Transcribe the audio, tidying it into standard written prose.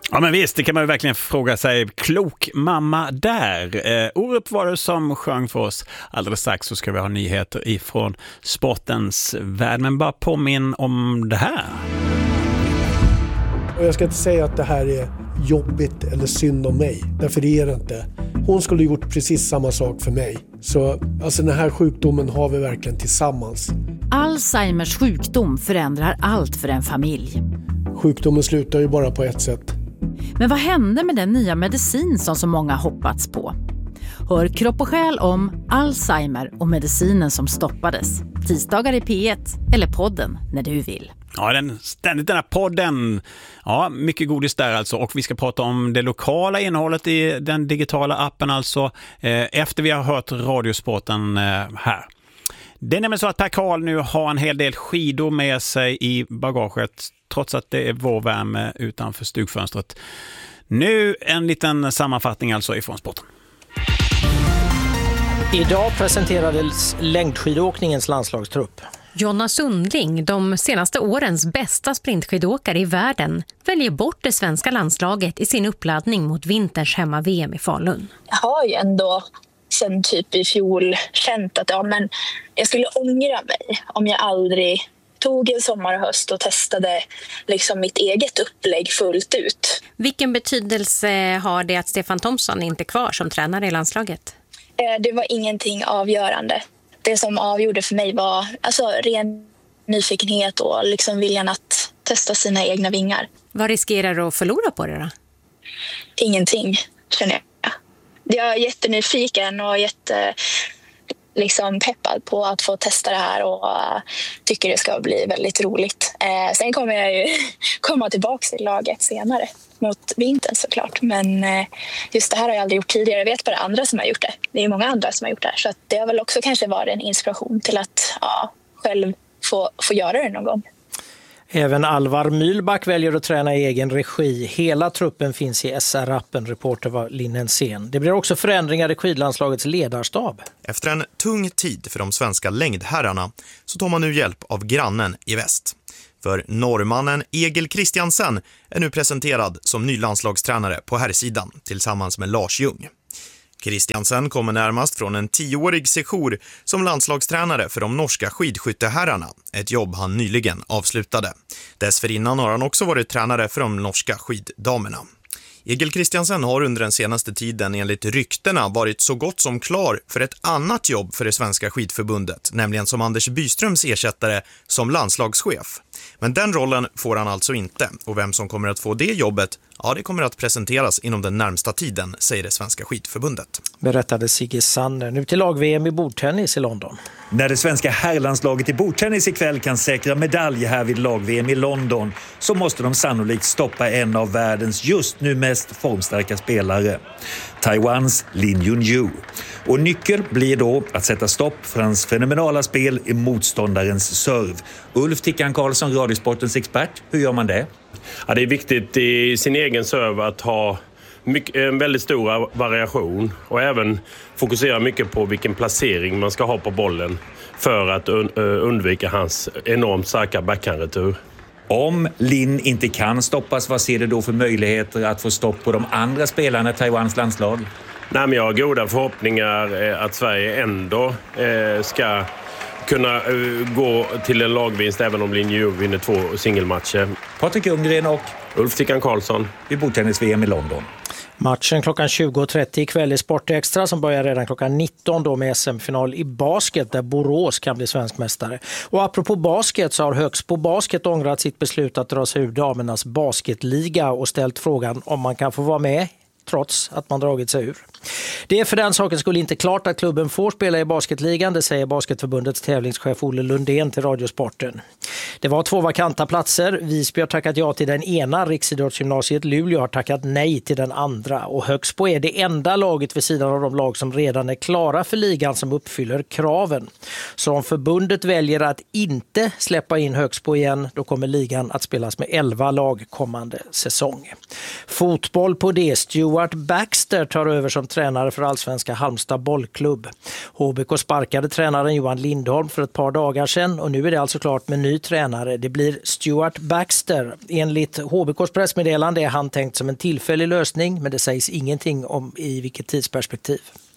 Ja, men visst, det kan man ju verkligen fråga sig. Klok mamma där. Orup var det som sjöng för oss. Alldeles strax så ska vi ha nyheter ifrån sportens värld. Men bara påminn om det här. Och jag ska inte säga att det här är jobbigt eller synd om mig. Därför det är det inte. Hon skulle ha gjort precis samma sak för mig. Så alltså den här sjukdomen har vi verkligen tillsammans. Alzheimers sjukdom förändrar allt för en familj. Sjukdomen slutar ju bara på ett sätt. Men vad hände med den nya medicin som så många hoppats på? Hör Kropp och själ om Alzheimer och medicinen som stoppades. Tisdagar i P1 eller podden när du vill. Ja, den här podden. Ja, mycket godis där alltså. Och vi ska prata om det lokala innehållet i den digitala appen alltså. Efter vi har hört Radiosporten här. Det är nämligen så att Per Karl nu har en hel del skidor med sig i bagaget. Trots att det är vårvärme utanför stugfönstret. Nu en liten sammanfattning alltså ifrån sporten. Idag presenterades längdskidåkningens landslagstrupp. Jonna Sundling, de senaste årens bästa sprintskidåkare i världen, väljer bort det svenska landslaget i sin uppladdning mot vinterns hemma-VM i Falun. Jag har ju ändå sen typ i fjol känt att men jag skulle ångra mig om jag aldrig tog en sommar och höst och testade liksom mitt eget upplägg fullt ut. Vilken betydelse har det att Stefan Thomsson inte är kvar som tränare i landslaget? Det var ingenting avgörande. Det som avgjorde för mig var ren nyfikenhet och liksom viljan att testa sina egna vingar. Vad riskerar du att förlora på det då? Ingenting, känner jag. Jag är jättenyfiken och peppad på att få testa det här och tycker det ska bli väldigt roligt. Sen kommer jag ju komma tillbaka i laget senare mot vintern såklart. Men just det här har jag aldrig gjort tidigare. Jag vet bara andra som har gjort det. Det är många andra som har gjort det här. Så att det har väl också kanske varit en inspiration till att själv få göra det någon gång. Även Alvar Mühlback väljer att träna i egen regi. Hela truppen finns i SR-appen, reporter var Linnen Sen. Det blir också förändringar i skidlandslagets ledarstab. Efter en tung tid för de svenska längdherrarna så tar man nu hjälp av grannen i väst. För norrmannen Egil Kristiansen är nu presenterad som ny landslagstränare på herrsidan tillsammans med Lars Ljung. Kristiansen kommer närmast från en 10-årig sejour som landslagstränare för de norska skidskytteherrarna, ett jobb han nyligen avslutade. Dessförinnan har han också varit tränare för de norska skiddamerna. Egil Kristiansen har under den senaste tiden enligt ryktena varit så gott som klar för ett annat jobb för det svenska skidförbundet, nämligen som Anders Byströms ersättare som landslagschef. Men den rollen får han alltså inte, och vem som kommer att få det jobbet, det kommer att presenteras inom den närmsta tiden, säger det svenska skidförbundet. Berättade Sigge Sander. Nu till lag-VM i bordtennis i London. När det svenska herrlandslaget i bordtennis ikväll kan säkra medalj här vid lag-VM i London så måste de sannolikt stoppa en av världens just nu mest formstarka spelare, Taiwans Lin Junyu. Och nyckel blir då att sätta stopp för hans fenomenala spel i motståndarens serv. Ulf Tickan Karlsson, Radiosportens expert, hur gör man det? Ja, det är viktigt i sin egen serv att ha en väldigt stor variation och även fokusera mycket på vilken placering man ska ha på bollen för att undvika hans enormt starka backhandretur. Om Lin inte kan stoppas, vad ser det då för möjligheter att få stopp på de andra spelarna i Taiwans landslag? Nej, men jag har goda förhoppningar att Sverige ändå ska kunna gå till en lagvinst även om Lin Junyu vinner 2 singelmatcher. Patrik Ljunggren och Ulf Tickan Karlsson vid bordtennis-VM i London. Matchen klockan 20.30 ikväll i Sport Extra som börjar redan klockan 19 då med SM-final i basket där Borås kan bli svensk mästare. Och apropå basket så har Högsbo Basket ångrat sitt beslut att dra sig ur damernas basketliga och ställt frågan om man kan få vara med trots att man dragit sig ur. Det är för den saken skulle inte klart att klubben får spela i basketligan, det säger Basketförbundets tävlingschef Olle Lundén till Radiosporten. Det var 2 vakanta platser. Visby har tackat ja till den ena, Riksidrottsgymnasiet Luleå har tackat nej till den andra. Och Högsbo är det enda laget vid sidan av de lag som redan är klara för ligan som uppfyller kraven. Så om förbundet väljer att inte släppa in Högsbo igen, då kommer ligan att spelas med 11 lag kommande säsong. Fotboll på det. Stuart Baxter tar över som tränare för allsvenska Halmstad bollklubb. HBK sparkade tränaren Johan Lindholm för ett par dagar sedan och nu är det alltså klart med ny tränare. Det blir Stuart Baxter. Enligt HBKs pressmeddelande är han tänkt som en tillfällig lösning, men det sägs ingenting om i vilket tidsperspektiv.